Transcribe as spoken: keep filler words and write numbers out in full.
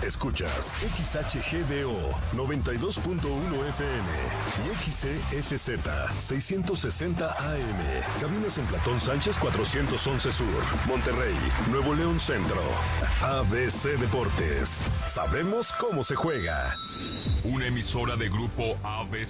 Escuchas X H G D O noventa y dos punto uno F M y X C S Z seiscientos sesenta A M. Cabinas en Platón Sánchez cuatrocientos once Sur, Monterrey, Nuevo León Centro. A B C Deportes. Sabemos cómo se juega. Una emisora de Grupo A B C.